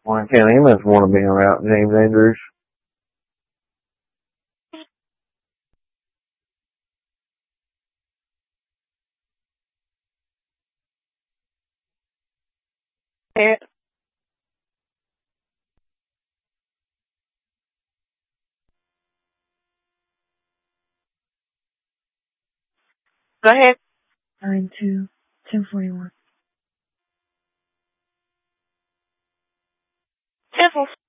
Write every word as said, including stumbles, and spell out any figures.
Why can't he must want to be around James Andrews? Yeah. Go ahead. Nine two ten forty one. Simple.